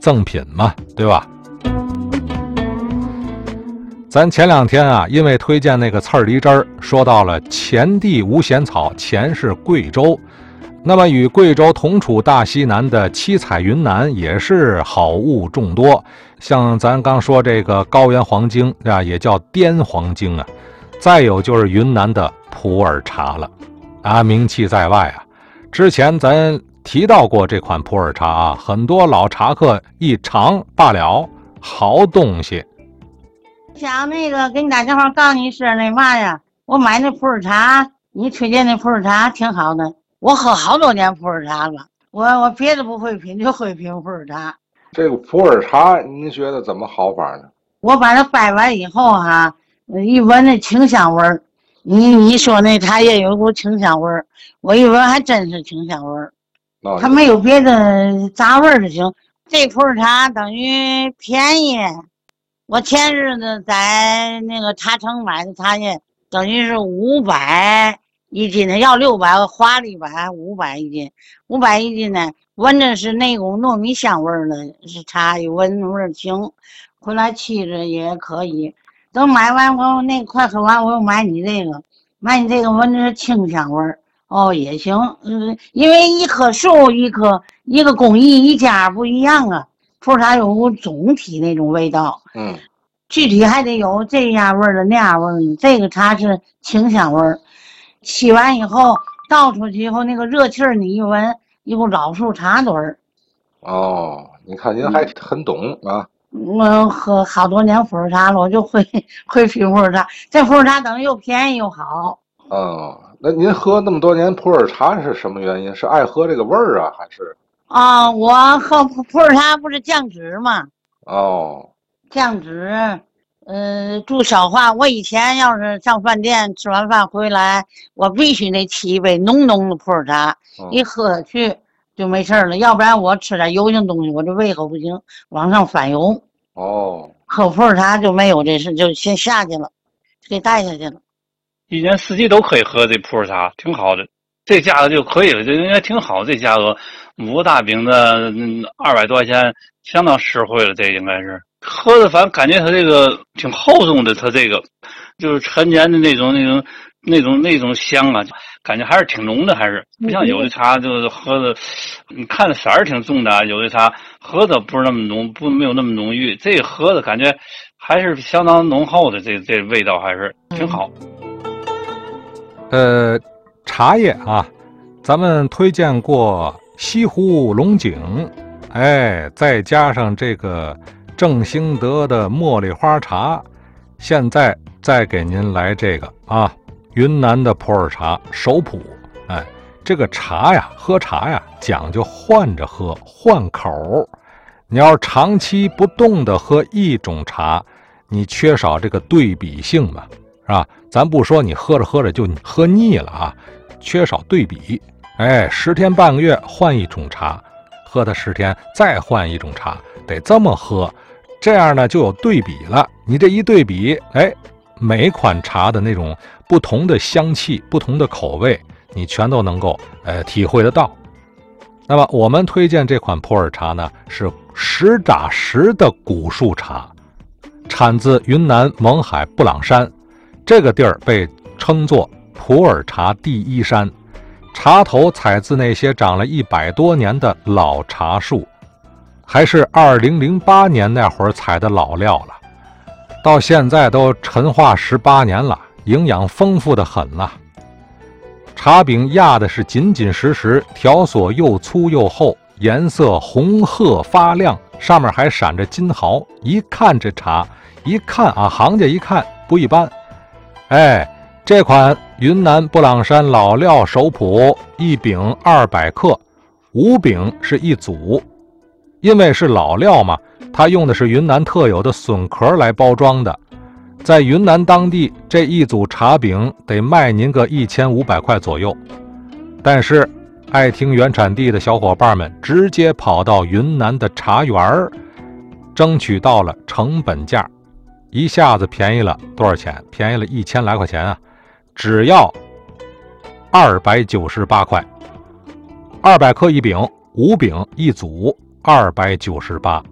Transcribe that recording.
赠品嘛，对吧？咱前2天啊，因为推荐那个刺儿梨汁儿，说到了黔地无咸草，黔是贵州，那么与贵州同处大西南的七彩云南也是好物众多，像咱刚说这个高原黄精啊，也叫滇黄精啊，再有就是云南的普洱茶了啊，名气在外啊。之前咱提到过这款普洱茶啊，很多老茶客一尝罢了，好东西。 想那个跟你打电话告诉你声那嘛呀，我买那普洱茶，你推荐那普洱茶挺好的，我喝好多年普洱茶了，我别的不会品，就会品普洱茶。 这个普洱茶您觉得怎么好法呢？ 我把它掰完以后哈，一闻那清香味儿，你说那茶叶有股清香味儿，我一闻还真是清香味儿，它没有别的杂味儿就行。这普洱茶等于便宜。我前日子在那个茶城买的茶叶，等于是500一斤的，要600，花了100，500一斤，500一斤呢，闻着是那股糯米香味儿的，是茶一闻味儿轻，回来沏着也可以。等买完我那个快喝完，我又买你这个，闻着是清香味儿，哦也行，因为一棵树一个工艺一家不一样啊。普洱茶有股总体那种味道，具体还得有这样味儿的那样味儿的。这个茶是清香味儿，沏完以后倒出去以后，那个热气儿你一闻，一股老树茶味儿。 哦，你看您还很懂啊！ 我喝好多年普洱茶了，我就会品普洱茶。这普洱茶等于又便宜又好。 哦，那您喝那么多年普洱茶是什么原因？是爱喝这个味儿啊，还是？ 我喝普洱茶不是降脂吗？ 哦， 降脂，助消化。我以前要是上饭店吃完饭回来，我必须得沏一杯浓浓的普洱茶，一喝去就没事了。要不然我吃点油性东西，我这胃口不行，往上反油。 哦， 喝普洱茶就没有这事，就先下去了，给带下去了。 一年四季都可以喝这普洱茶，挺好的。这价格就可以了，这应该挺好。这价格5个大饼的200多块钱，相当实惠了。这应该是喝的，反正感觉它这个挺厚重的，它这个就是陈年的那种香啊，感觉还是挺浓的，还是不像有的茶就是喝的，你看的色儿挺重的，有的茶喝的不是那么浓，没有那么浓郁。这喝的感觉还是相当浓厚的，这味道还是挺好。 茶叶啊，咱们推荐过西湖龙井，再加上这个正兴德的茉莉花茶，现在再给您来这个啊，云南的普洱茶首普。这个茶呀，喝茶呀，讲究换着喝，换口。你要是长期不动的喝一种茶，你缺少这个对比性嘛，是吧？咱不说你喝着喝着就喝腻了啊，缺少对比。10天半个月换一种茶，喝它10天再换一种茶，得这么喝，这样呢就有对比了。你这一对比，每款茶的那种不同的香气、不同的口味，你全都能够体会得到。那么我们推荐这款普洱茶呢，是石扎石的古树茶，产自云南勐海布朗山，这个地儿被称作普洱茶第一山。茶头采自那些长了100多年的老茶树，还是2008年那会儿采的老料了，到现在都陈化18年了，营养丰富的很了。茶饼压的是紧紧实实，条索又粗又厚，颜色红褐发亮，上面还闪着金毫。一看这茶，一看啊，行家一看不一般。这款云南布朗山老料首普，一饼200克，5饼是一组。因为是老料嘛，它用的是云南特有的笋壳来包装的，在云南当地这一组茶饼得卖您个1500块左右。但是爱听原产地的小伙伴们直接跑到云南的茶园，争取到了成本价，一下子便宜了多少钱？便宜了1000来块钱啊！只要298块，200克一饼，5饼一组，298。